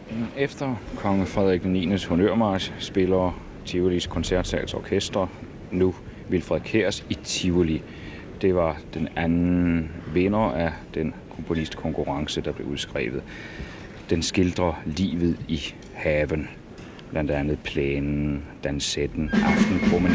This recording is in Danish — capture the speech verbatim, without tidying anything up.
Efter konge Frederik den niendes honørmarch spiller Tivolis Koncertsals Orkester nu Wilfred Kjærs i Tivoli. Det var den anden vinder af den komponistkonkurrence, der blev udskrevet. Den skildrer livet i haven, blandt andet plænen, dansetten, aftenpromenaden.